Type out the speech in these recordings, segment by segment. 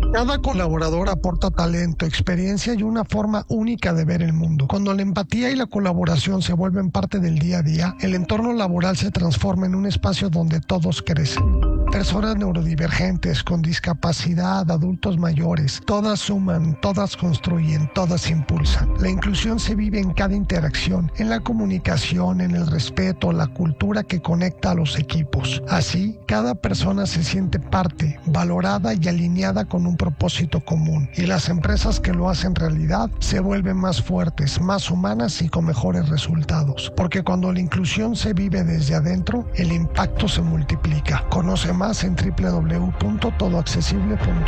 Cada colaborador aporta talento, experiencia y una forma única de ver el mundo. Cuando la empatía y la colaboración se vuelven parte del día a día, el entorno laboral se transforma en un espacio donde todos crecen. Personas neurodivergentes, con discapacidad, adultos mayores, todas suman, todas construyen, todas impulsan. La inclusión se vive en cada interacción, en la comunicación, en el respeto, la cultura que conecta a los equipos. Así, cada persona se siente parte, valorada y alineada con un propósito común. Y las empresas que lo hacen realidad se vuelven más fuertes, más humanas y con mejores resultados. Porque cuando la inclusión se vive desde adentro, el impacto se multiplica. Conoce más en www.todoaccesible.com.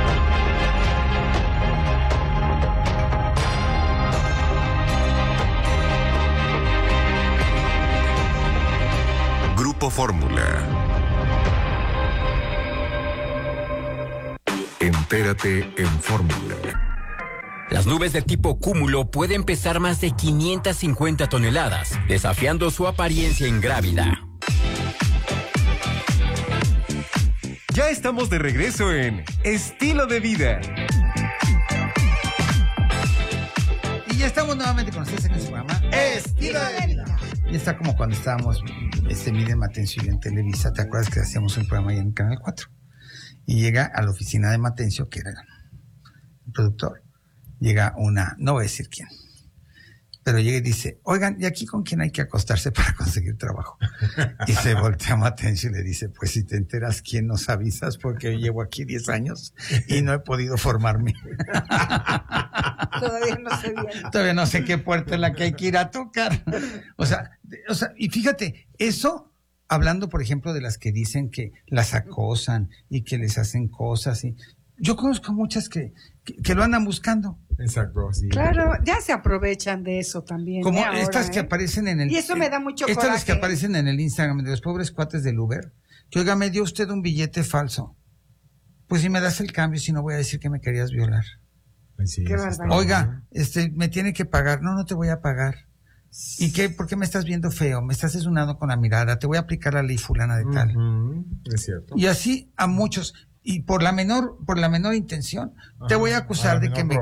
Grupo Fórmula. Entérate en Fórmula. Las nubes de tipo cúmulo pueden pesar más de 550 toneladas, desafiando su apariencia ingrávida. Ya estamos de regreso en Estilo de Vida. Y ya estamos nuevamente con ustedes en este programa Estilo de Vida. Y está como cuando estábamos Miriam Matencio y en Televisa. ¿Te acuerdas que hacíamos un programa ahí en Canal 4? Y llega a la oficina de Matencio, que era el productor, llega una, no voy a decir quién, pero llega y dice, oigan, ¿y aquí con quién hay que acostarse para conseguir trabajo? Y se voltea a Matencio y le dice, pues si te enteras quién nos avisas, porque yo llevo aquí 10 años y no he podido formarme. Todavía no sé bien. Todavía no sé qué puerta es la que hay que ir a tocar. O sea, y fíjate, eso, hablando, por ejemplo, de las que dicen que las acosan y que les hacen cosas. Yo conozco muchas que lo andan buscando. Exacto, sí. Claro, ya se aprovechan de eso también. Como ahora, estas que aparecen en el... Y eso me da mucho estas coraje. Las que aparecen en el Instagram de los pobres cuates del Uber. Que, oiga, me dio usted un billete falso. Pues si me das el cambio, si no voy a decir que me querías violar. Sí, qué barbaridad. Oiga, me tiene que pagar. No te voy a pagar. ¿Y qué? ¿Por qué me estás viendo feo? Me estás desunando con la mirada. Te voy a aplicar la ley fulana de tal. Es cierto. Y así a muchos. Y por la menor intención, te voy a acusar de que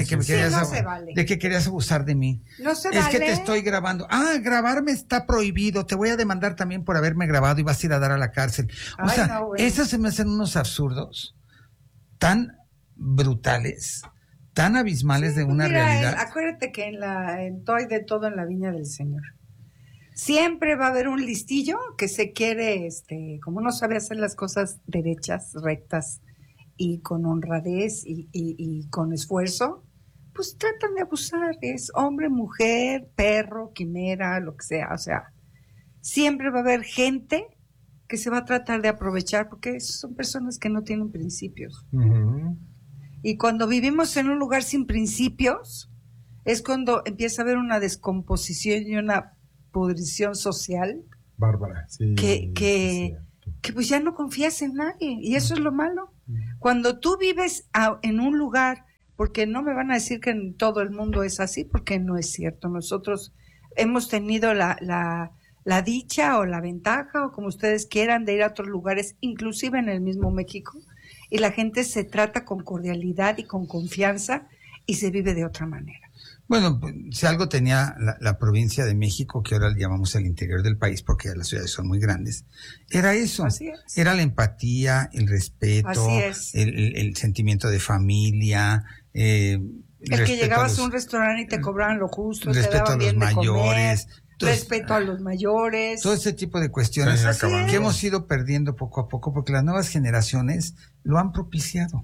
querías abusar de mí. No se es vale. que te estoy grabando. Grabarme está prohibido. Te voy a demandar también por haberme grabado y vas a ir a dar a la cárcel. Esas se me hacen unos absurdos tan brutales, tan abismales de una realidad. Acuérdate que en hay de todo en la viña del Señor. Siempre va a haber un listillo que se quiere, como no sabe hacer las cosas derechas, rectas y con honradez y con esfuerzo, pues tratan de abusar. Es hombre, mujer, perro, quimera, lo que sea. O sea, siempre va a haber gente que se va a tratar de aprovechar porque son personas que no tienen principios. Uh-huh. Y cuando vivimos en un lugar sin principios, es cuando empieza a haber una descomposición y una pudrición social bárbara, sí, que pues ya no confías en nadie, y eso es lo malo. Cuando tú vives en un lugar, porque no me van a decir que en todo el mundo es así, porque no es cierto. Nosotros hemos tenido la dicha o la ventaja, o como ustedes quieran, de ir a otros lugares, inclusive en el mismo México, y la gente se trata con cordialidad y con confianza y se vive de otra manera. Bueno, si algo tenía la provincia de México, que ahora le llamamos el interior del país, porque ya las ciudades son muy grandes, era eso. Así es. Era la empatía, el respeto, el sentimiento de familia. El que llegabas a un restaurante y te cobraban lo justo, te daban bien de comer, respeto a los mayores. Todo ese tipo de cuestiones que hemos ido perdiendo poco a poco, porque las nuevas generaciones lo han propiciado.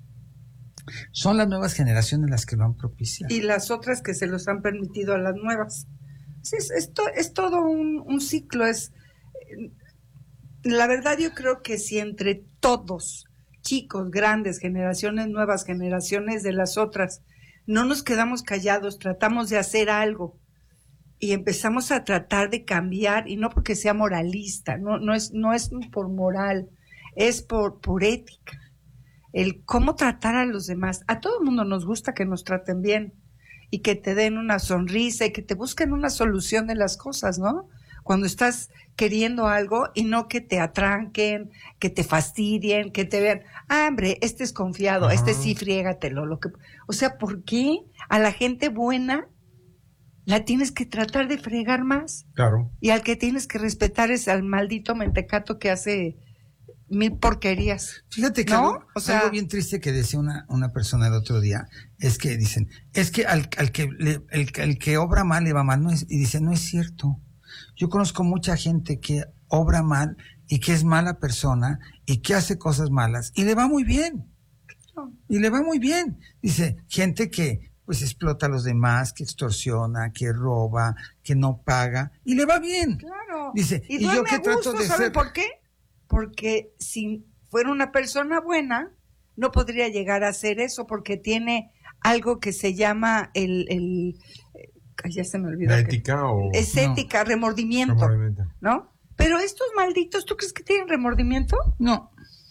Son las nuevas generaciones las que lo han propiciado. Y las otras que se los han permitido a las nuevas. Sí, es todo un ciclo. La verdad, yo creo que si entre todos, chicos, grandes generaciones, nuevas generaciones de las otras, no nos quedamos callados, tratamos de hacer algo y empezamos a tratar de cambiar, y no porque sea moralista, no es por moral, es por ética. El cómo tratar a los demás. A todo el mundo nos gusta que nos traten bien y que te den una sonrisa y que te busquen una solución de las cosas, ¿no? cuando estás queriendo algo y no que te atranquen, que te fastidien, que te vean, hombre, este es confiado, este sí, friégatelo. O sea, ¿por qué a la gente buena la tienes que tratar de fregar más? Claro. Y al que tienes que respetar es al maldito mentecato que hace 1000 porquerías. Fíjate que ¿no? algo bien triste que decía una persona el otro día, es que dicen, es que al que obra mal le va mal, no es, y dice, no es cierto. Yo conozco mucha gente que obra mal y que es mala persona y que hace cosas malas y le va muy bien. Y le va muy bien. Dice, gente que pues explota a los demás, que extorsiona, que roba, que no paga y le va bien. Claro. Dice, y yo que a gusto, trato de ¿sabe ser... por qué? Porque si fuera una persona buena, no podría llegar a hacer eso porque tiene algo que se llama ya se me olvidó. ¿La ética o...? Es ética, remordimiento, ¿no? Pero estos malditos, ¿tú crees que tienen remordimiento? No.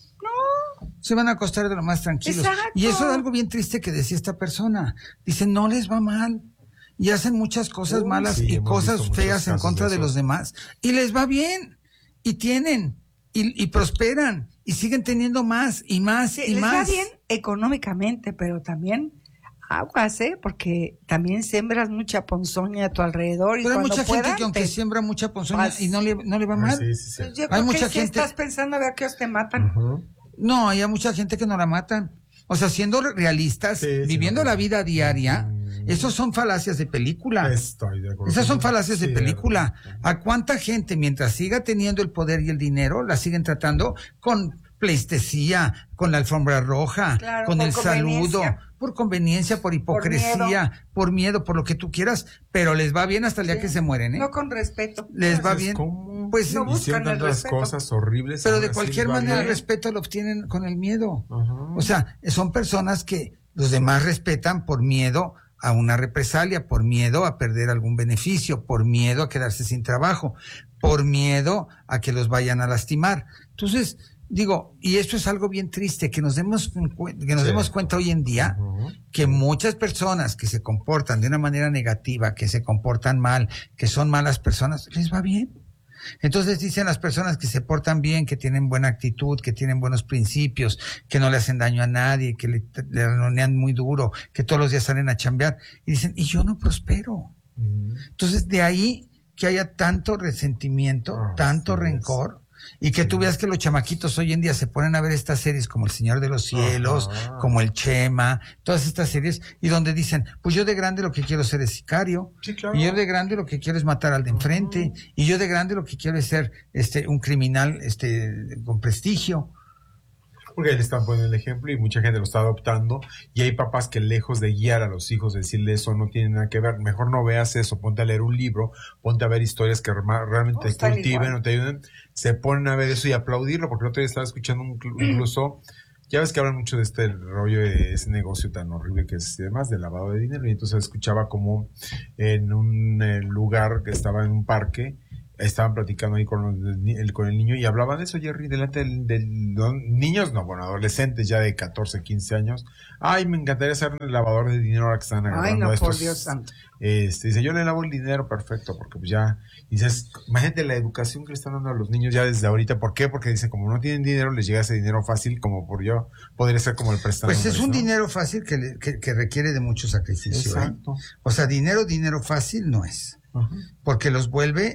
Se van a acostar de lo más tranquilos. Exacto. Y eso es algo bien triste que decía esta persona. Dice, no les va mal. Y hacen muchas cosas malas y cosas feas en contra de los demás. Y les va bien. Y tienen. Y prosperan. Y siguen teniendo más y más y les más. Les va bien económicamente, pero también aguas, porque también siembras mucha ponzoña a tu alrededor. Y pero hay mucha puedan, gente que aunque siembra mucha ponzoña y no le va mal. Sí. Yo hay creo mucha que gente... estás pensando a ver a qué os te matan. No, hay mucha gente que no la matan. O sea, siendo realistas, viviendo la vida diaria, esos son falacias de película. Estoy de acuerdo. Esas son falacias de película. ¿A cuánta gente, mientras siga teniendo el poder y el dinero, la siguen tratando con pleistesía, con la alfombra roja, claro, con el saludo, por conveniencia, por hipocresía, por miedo, por lo que tú quieras, pero les va bien hasta el día que se mueren, No con respeto. Les va bien. Pues no buscan el tantas respeto. cosas horribles. Pero de cualquier manera el respeto lo obtienen con el miedo. O sea, son personas que los demás respetan por miedo a una represalia, por miedo a perder algún beneficio, por miedo a quedarse sin trabajo, por miedo a que los vayan a lastimar. Entonces, digo, y esto es algo bien triste, que nos demos cuenta hoy en día que muchas personas que se comportan de una manera negativa, que se comportan mal, que son malas personas, les va bien. Entonces dicen las personas que se portan bien, que tienen buena actitud, que tienen buenos principios, que no le hacen daño a nadie, que le alonean muy duro, que todos los días salen a chambear, y dicen, y yo no prospero. Entonces de ahí que haya tanto resentimiento, tanto rencor, y que tú veas que los chamaquitos hoy en día se ponen a ver estas series como El Señor de los Cielos, como El Chema, todas estas series, y donde dicen, pues yo de grande lo que quiero ser es sicario, y yo de grande lo que quiero es matar al de enfrente, y yo de grande lo que quiero es ser un criminal con prestigio. Porque le están poniendo el ejemplo y mucha gente lo está adoptando, y hay papás que lejos de guiar a los hijos, decirle eso no tiene nada que ver, mejor no veas eso, ponte a leer un libro, ponte a ver historias que realmente te cultiven o te ayuden, se ponen a ver eso y aplaudirlo, porque el otro día estaba escuchando incluso, ya ves que hablan mucho de este rollo de ese negocio tan horrible que es además de lavado de dinero, y entonces escuchaba como en un lugar que estaba en un parque, estaban platicando ahí con el niño y hablaban de eso, Jerry, delante del niños, adolescentes ya de 14, 15 años. Ay, me encantaría ser el lavador de dinero ahora que están agarrando Ay, no, estos. por Dios santo. Dice, yo le lavo el dinero, perfecto, porque pues ya, dices, imagínate la educación que le están dando a los niños ya desde ahorita. ¿Por qué? Porque dice, como no tienen dinero, les llega ese dinero fácil, como por yo, podría ser como el préstamo. Pues es un dinero fácil que requiere de mucho sacrificio. Exacto. O sea, dinero fácil no es. Porque los vuelve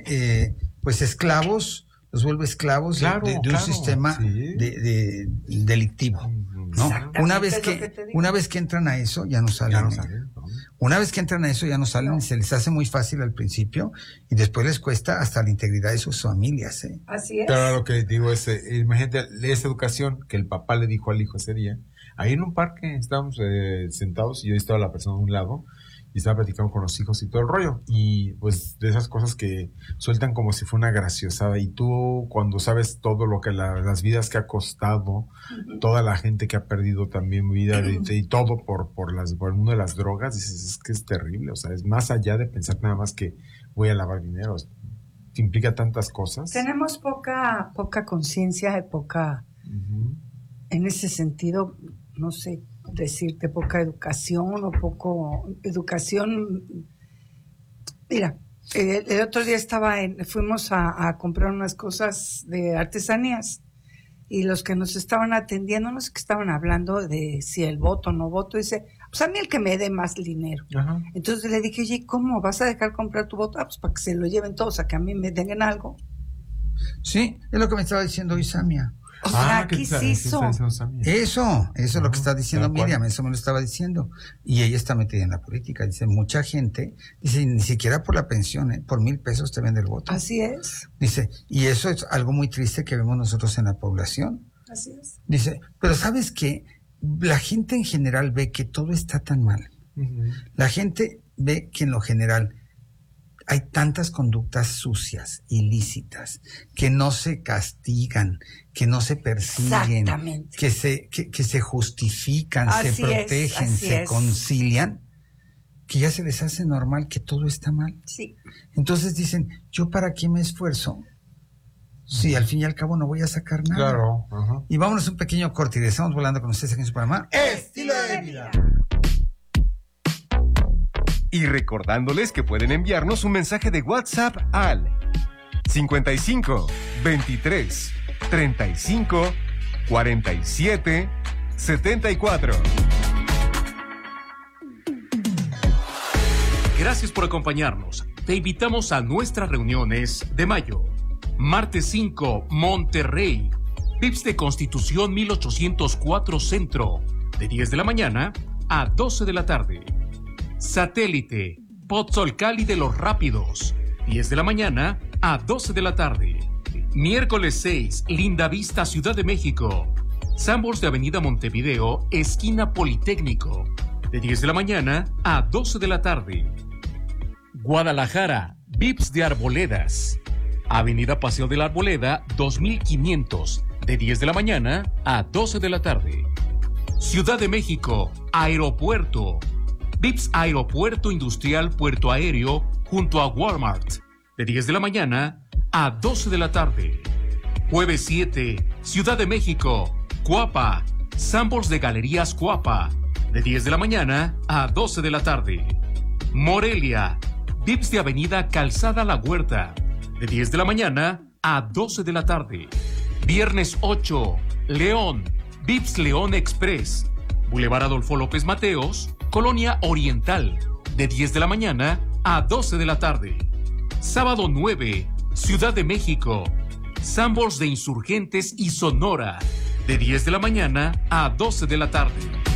esclavos, de un sistema delictivo, ¿no? Una vez que entran a eso ya no salen. Una vez que entran a eso ya no salen, y se les hace muy fácil al principio y después les cuesta hasta la integridad de sus familias. Así es. Pero lo que digo es, imagínate esa educación que el papá le dijo al hijo ese día. Ahí en un parque estábamos sentados y yo estaba la persona a un lado y estaba platicando con los hijos y todo el rollo, y pues de esas cosas que sueltan como si fuera una graciosada, y tú cuando sabes todo lo que las vidas que ha costado, toda la gente que ha perdido también vida y todo por el mundo de las drogas, dices, es que es terrible, o sea, es más allá de pensar nada más que voy a lavar dinero, implica tantas cosas. Tenemos poca conciencia, en ese sentido, no sé decirte, poca educación o poco educación. Mira, El otro día fuimos a comprar unas cosas de artesanías y los que nos estaban atendiendo, no sé qué estaban hablando de si el voto o no voto, dice, pues a mí el que me dé más dinero. Ajá. Entonces le dije, oye, ¿cómo vas a dejar comprar tu voto? Pues para que se lo lleven todos, a que a mí me den algo. Sí, es lo que me estaba diciendo hoy Samia. O sea, ¿qué es eso? Eso es lo que está diciendo Miriam, eso me lo estaba diciendo. Y ella está metida en la política. Dice, mucha gente, dice, ni siquiera por la pensión, por 1,000 pesos te vende el voto. Así es. Dice, y eso es algo muy triste que vemos nosotros en la población. Así es. Dice, pero ¿sabes qué? La gente en general ve que todo está tan mal. Uh-huh. La gente ve que en lo general hay tantas conductas sucias, ilícitas, que no se castigan, que no se persiguen, que se justifican, se protegen, se concilian, que ya se les hace normal que todo está mal. Sí. Entonces dicen, ¿yo para qué me esfuerzo? Sí, al fin y al cabo no voy a sacar nada. Claro. Uh-huh. Y vámonos un pequeño corte y regresamos volando con ustedes aquí en su programa Estilo de Vida. Y recordándoles que pueden enviarnos un mensaje de WhatsApp al 55 23 35 47 74. Gracias por acompañarnos. Te invitamos a nuestras reuniones de mayo. Martes 5, Monterrey. Vips de Constitución 1804 Centro. De 10 de la mañana a 12 de la tarde. Satélite, Pozzolcali de los Rápidos, 10 de la mañana a 12 de la tarde. Miércoles 6, Lindavista, Ciudad de México. Sanborns de Avenida Montevideo, esquina Politécnico, de 10 de la mañana a 12 de la tarde. Guadalajara, Vips de Arboledas. Avenida Paseo de la Arboleda, 2500, de 10 de la mañana a 12 de la tarde. Ciudad de México, Aeropuerto. Vips Aeropuerto Industrial Puerto Aéreo junto a Walmart, de 10 de la mañana a 12 de la tarde. Jueves 7, Ciudad de México, Cuapa, Sanborns de Galerías Cuapa, de 10 de la mañana a 12 de la tarde. Morelia, Vips de Avenida Calzada La Huerta, de 10 de la mañana a 12 de la tarde. Viernes 8, León, Vips León Express, Boulevard Adolfo López Mateos, Colonia Oriental, de 10 de la mañana a 12 de la tarde. Sábado 9, Ciudad de México, Sanborns de Insurgentes y Sonora, de 10 de la mañana a 12 de la tarde.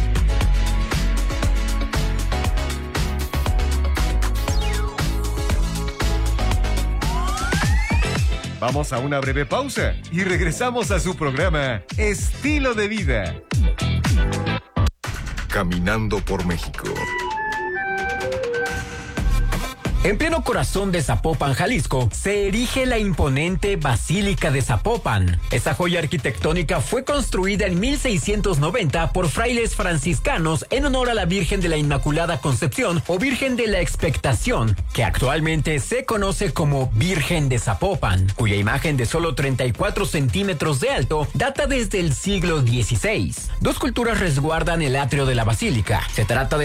Vamos a una breve pausa y regresamos a su programa Estilo de Vida. Caminando por México. En pleno corazón de Zapopan, Jalisco, se erige la imponente Basílica de Zapopan. Esta joya arquitectónica fue construida en 1690 por frailes franciscanos en honor a la Virgen de la Inmaculada Concepción o Virgen de la Expectación, que actualmente se conoce como Virgen de Zapopan, cuya imagen de solo 34 centímetros de alto data desde el siglo XVI. Dos culturas resguardan el atrio de la basílica. Se trata de